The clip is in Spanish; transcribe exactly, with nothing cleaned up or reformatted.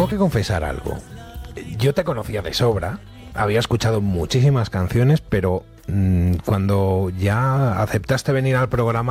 tengo que confesar algo. Yo te conocía de sobra, había escuchado muchísimas canciones, pero mmm, cuando ya aceptaste venir al programa